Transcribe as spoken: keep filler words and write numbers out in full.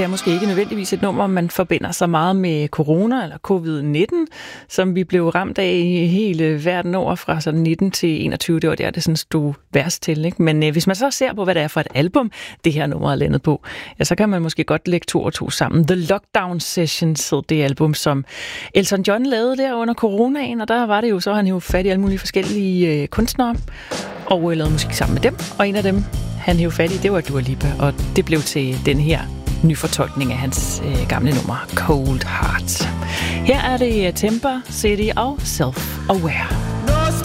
Det er måske ikke nødvendigvis et nummer, man forbinder så meget med corona eller covid nitten, som vi blev ramt af i hele verden over fra sådan nitten til enogtyve. Det var der, det sådan stod værst til. Ikke? Men øh, hvis man så ser på, hvad det er for et album, det her nummer er landet på, ja, så kan man måske godt lægge to og to sammen. The Lockdown Sessions hed det album, som Elton John lavede der under coronaen, og der var det jo så, han jo fat i alle mulige forskellige øh, kunstnere, og øh, lavede musik sammen med dem, og en af dem, han hævde fat i, det var Dua Lipa, og det blev til den her nyfortolkning af hans øh, gamle nummer, Cold Heart. Her er det Temper City og Self-Aware.